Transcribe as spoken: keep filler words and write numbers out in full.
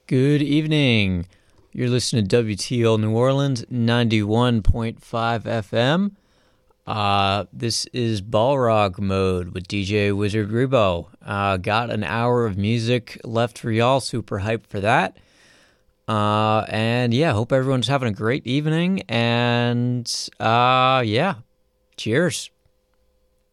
Good evening. You're listening to W T L New Orleans, ninety-one point five F M. Uh, this is Balrog Mode with D J Wizard Rebo. Uh, got an hour of music left for y'all. Super hyped for that. Uh, and yeah, hope everyone's having a great evening. And uh, yeah, cheers.